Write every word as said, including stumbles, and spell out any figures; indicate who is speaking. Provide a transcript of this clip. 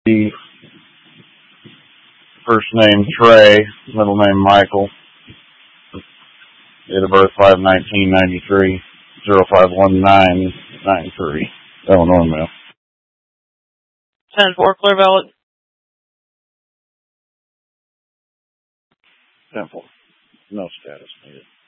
Speaker 1: The first name Trey, middle name Michael. Date of birth five nineteen ninety three, zero five one nine nine three. Illinois mail.
Speaker 2: ten four, clear valid.
Speaker 1: ten four. No status needed.